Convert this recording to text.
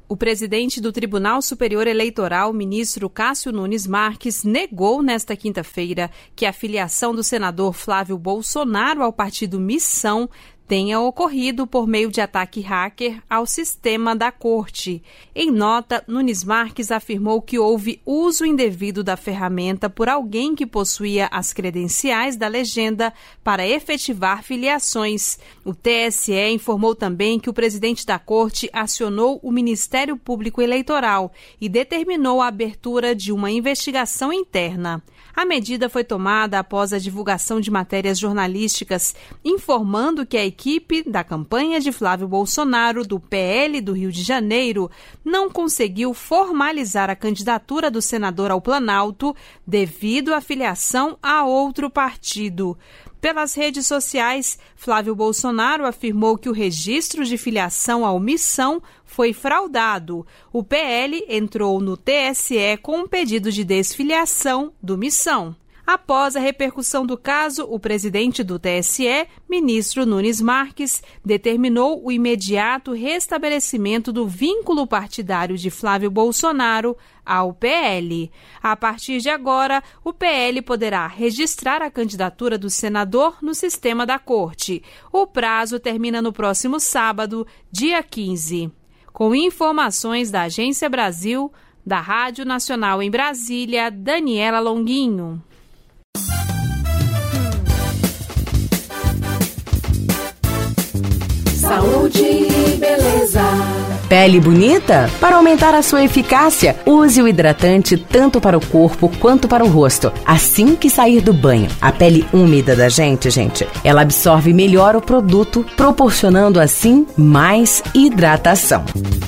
O presidente do Tribunal Superior Eleitoral, ministro Cássio Nunes Marques, negou nesta quinta-feira que a filiação do senador Flávio Bolsonaro ao partido Missão tenha ocorrido por meio de ataque hacker ao sistema da Corte. Em nota, Nunes Marques afirmou que houve uso indevido da ferramenta por alguém que possuía as credenciais da legenda para efetivar filiações. O TSE informou também que o presidente da Corte acionou o Ministério Público Eleitoral e determinou a abertura de uma investigação interna. A medida foi tomada após a divulgação de matérias jornalísticas informando que a equipe da campanha de Flávio Bolsonaro, do PL do Rio de Janeiro, não conseguiu formalizar a candidatura do senador ao Planalto devido à filiação a outro partido. Pelas redes sociais, Flávio Bolsonaro afirmou que o registro de filiação ao Missão foi fraudado. O PL entrou no TSE com um pedido de desfiliação do Missão. Após a repercussão do caso, o presidente do TSE, ministro Nunes Marques, determinou o imediato restabelecimento do vínculo partidário de Flávio Bolsonaro ao PL. A partir de agora, o PL poderá registrar a candidatura do senador no sistema da Corte. O prazo termina no próximo sábado, dia 15. Com informações da Agência Brasil, da Rádio Nacional em Brasília, Daniela Longuinho. Saúde e beleza. Pele bonita? Para aumentar a sua eficácia, use o hidratante tanto para o corpo quanto para o rosto, assim que sair do banho. A pele úmida da gente, ela absorve melhor o produto, proporcionando assim mais hidratação.